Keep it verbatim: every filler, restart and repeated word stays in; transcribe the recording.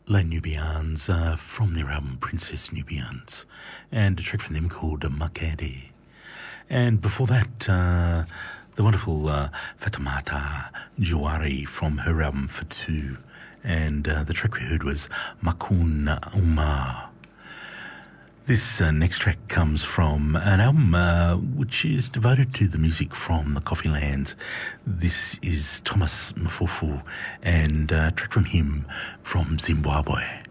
Les Nubians uh, from their album Princess Nubians, and a track from them called Makede. And before that, uh, the wonderful uh, Fatoumata Jawari from her album For Two, and uh, the track we heard was Makun Umar. This uh, next track comes from an album uh, which is devoted to the music from the Coffee Lands. This is Thomas Mfufu, and uh, a track from him from Zimbabwe.